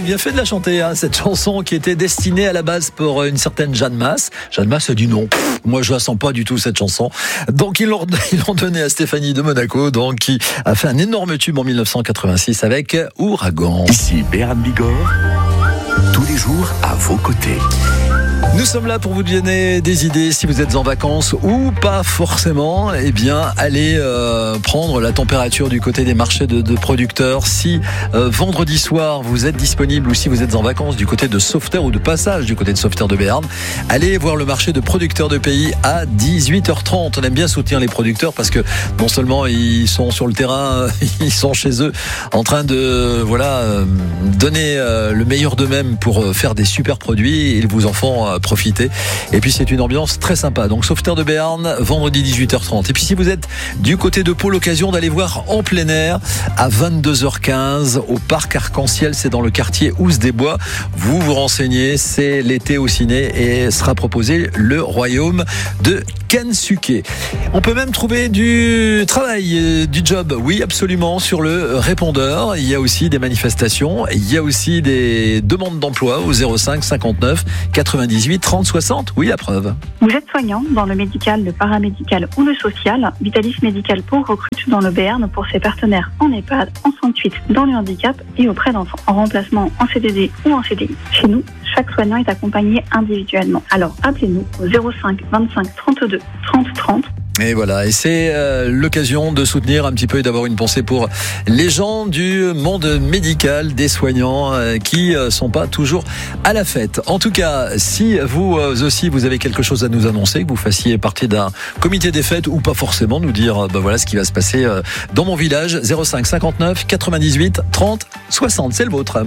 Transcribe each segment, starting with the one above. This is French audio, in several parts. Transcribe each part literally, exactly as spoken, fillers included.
bien fait de la chanter, hein, cette chanson qui était destinée à la base pour une certaine Jeanne Masse. Jeanne Masse a dit non. Moi, je la sens pas du tout, cette chanson. Donc, ils l'ont, ils l'ont donnée à Stéphanie de Monaco, donc, qui a fait un énorme tube en mille neuf cent quatre-vingt-six avec Ouragan. Ici Béran Bigorre, tous les jours à vos côtés. Nous sommes là pour vous donner des idées si vous êtes en vacances ou pas forcément. Eh bien, allez euh, prendre la température du côté des marchés de, de producteurs. Si euh, vendredi soir vous êtes disponible ou si vous êtes en vacances du côté de Sauveterre ou de passage du côté de Sauveterre de Béarn, allez voir le marché de producteurs de pays à dix-huit heures trente. On aime bien soutenir les producteurs parce que non seulement ils sont sur le terrain, ils sont chez eux en train de voilà euh, donner euh, le meilleur d'eux-mêmes pour faire des super produits. Ils vous en font euh, profiter. Et puis c'est une ambiance très sympa. Donc Sauveterre de Béarn, vendredi dix-huit heures trente. Et puis si vous êtes du côté de Pau, l'occasion d'aller voir en plein air à vingt-deux heures quinze au parc Arc-en-Ciel, c'est dans le quartier Housse des Bois. Vous vous renseignez, c'est l'été au ciné et sera proposé le royaume de Kensuke. On peut même trouver du travail, du job, oui absolument, sur le répondeur. Il y a aussi des manifestations, il y a aussi des demandes d'emploi au zéro cinq cinquante-neuf quatre-vingt-dix-huit trente soixante. Oui, la preuve. Vous êtes soignant dans le médical, le paramédical ou le social. Vitalis Médical Pau recrute dans le Béarn pour ses partenaires en EHPAD, en soins de suite, dans le handicap et auprès d'enfants. En remplacement en C D D ou en C D I. Chez nous, chaque soignant est accompagné individuellement. Alors appelez-nous au zéro cinq vingt-cinq trente-deux trente trente. Et voilà, et c'est euh, l'occasion de soutenir un petit peu et d'avoir une pensée pour les gens du monde médical, des soignants euh, qui euh, sont pas toujours à la fête. En tout cas, si vous euh, aussi vous avez quelque chose à nous annoncer, que vous fassiez partie d'un comité des fêtes ou pas forcément, nous dire euh, bah voilà ce qui va se passer euh, dans mon village. Zéro cinq cinquante-neuf quatre-vingt-dix-huit trente soixante, c'est le vôtre.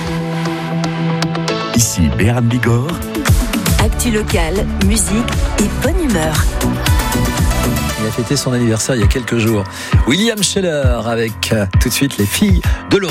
Ici Béran Bigorre. Actu locale, musique et bonne humeur. Il a fêté son anniversaire il y a quelques jours. William Scheller avec euh, tout de suite les filles de l'Aurore.